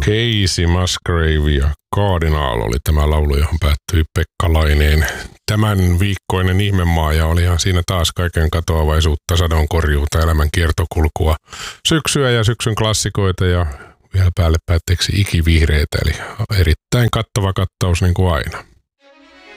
Casey Musgrave ja Cardinal oli tämä laulu, johon päättyi Pekka Laineen tämän viikkoinen ihmemaa, ja olihan siinä taas kaiken katoavaisuutta, sadonkorjuuta, elämän kiertokulkua, syksyä ja syksyn klassikoita ja vielä päälle päätteeksi ikivihreitä, eli erittäin kattava kattaus niin kuin aina.